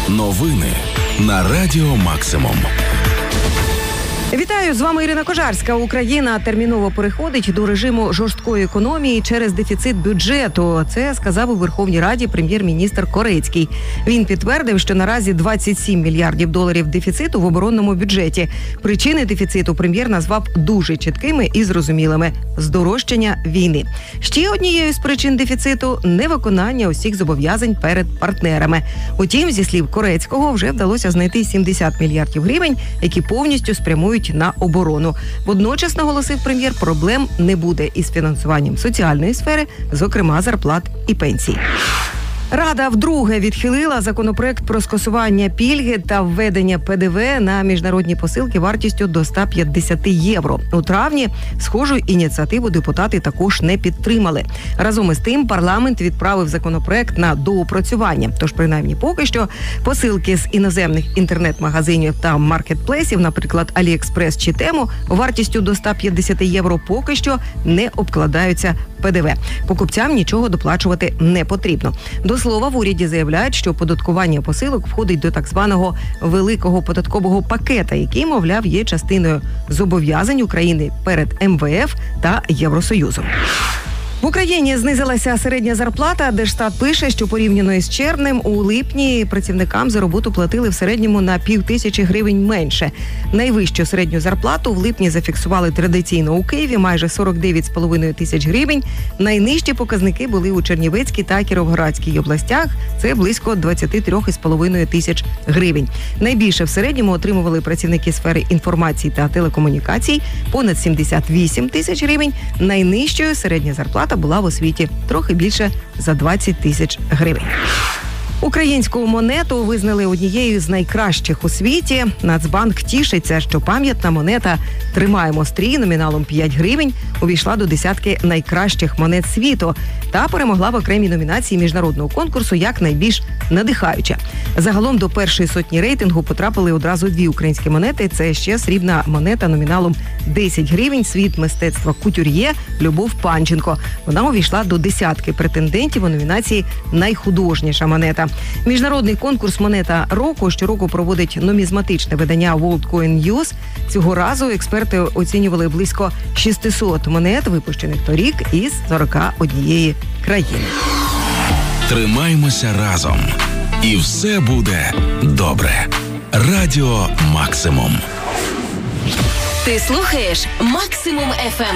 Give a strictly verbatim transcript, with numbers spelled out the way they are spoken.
Новини на Радіо Максимум. Вітаю, з вами Ірина Кожарська. Україна терміново переходить до режиму жорсткої економії через дефіцит бюджету. Це сказав у Верховній Раді прем'єр-міністр Корецький. Він підтвердив, що наразі двадцять сім мільярдів доларів дефіциту в оборонному бюджеті. Причини дефіциту прем'єр назвав дуже чіткими і зрозумілими – здорожчання війни. Ще однією з причин дефіциту – невиконання усіх зобов'язань перед партнерами. Утім, зі слів Корецького, вже вдалося знайти сімдесят мільярдів гривень, які повністю спрямують на оборону. Водночас, наголосив прем'єр, проблем не буде із фінансуванням соціальної сфери, зокрема зарплат і пенсій. Рада вдруге відхилила законопроект про скасування пільги та введення Пе Де Ве на міжнародні посилки вартістю до ста п'ятдесят євро. У травні схожу ініціативу депутати також не підтримали. Разом із тим парламент відправив законопроект на доопрацювання. Тож, принаймні, поки що посилки з іноземних інтернет-магазинів та маркетплейсів, наприклад, Аліекспрес чи Тему, вартістю до ста п'ятдесят євро поки що не обкладаються Пе Де Ве. Покупцям нічого доплачувати не потрібно. До слова, в уряді заявляють, що оподаткування посилок входить до так званого великого податкового пакета, який, мовляв, є частиною зобов'язань України перед Ем Ве Еф та Євросоюзом. В Україні знизилася середня зарплата. Держстат пише, що порівняно із червнем у липні працівникам за роботу платили в середньому на пів тисячі гривень менше. Найвищу середню зарплату в липні зафіксували традиційно у Києві – майже сорок дев'ять з половиною тисяч гривень. Найнижчі показники були у Чернівецькій та Кіровоградській областях – це близько двадцять три з половиною тисяч гривень. Найбільше в середньому отримували працівники сфери інформації та телекомунікацій – понад сімдесят вісім тисяч гривень. Найнижчою середня зарплата була в освіті трохи більше за двадцять тисяч гривень. Українську монету визнали однією з найкращих у світі. Нацбанк тішиться, що пам'ятна монета «Тримаємо стрій» номіналом п'ять гривень увійшла до десятки найкращих монет світу та перемогла в окремій номінації міжнародного конкурсу як найбільш надихаюча. Загалом до першої сотні рейтингу потрапили одразу дві українські монети. Це ще срібна монета номіналом десять гривень «Світ мистецтва кутюр'є» Любов Панченко. Вона увійшла до десятки претендентів у номінації «Найхудожніша монета». Міжнародний конкурс «Монета року» щороку проводить нумізматичне видання World Coin News. Цього разу експерти оцінювали близько шістсот монет, випущених торік із сорока однієї країни. Тримаймося разом. І все буде добре. Радіо Максимум. Ти слухаєш Максимум Еф Ем.